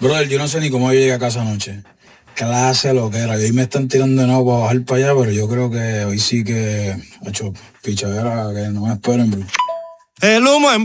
Brother, yo no sé ni cómo yo llegué a casa anoche. Clase lo que era. Hoy me están tirando de nuevo para bajar para allá, pero yo creo que hoy sí que, hecho, pichadera, que no me esperen, bro. El humo en